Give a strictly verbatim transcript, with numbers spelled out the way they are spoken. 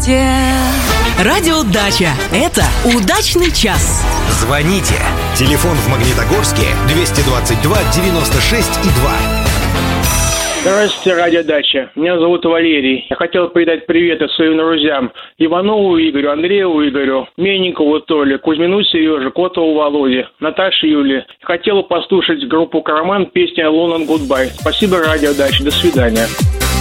счастье. Радио «Дача» — это удачный час. Звоните. Телефон в Магнитогорске двести двадцать два девяносто шесть и два. Здравствуйте, Радио Дача. Меня зовут Валерий. Я хотел передать приветы своим друзьям: Иванову Игорю, Андрееву Игорю, Менникову Толе, Кузьмину Сереже, Котову Володе, Наташе Юле. Хотел послушать группу «Кармен», песня «London Goodbye». Спасибо, Радио Дача. До свидания.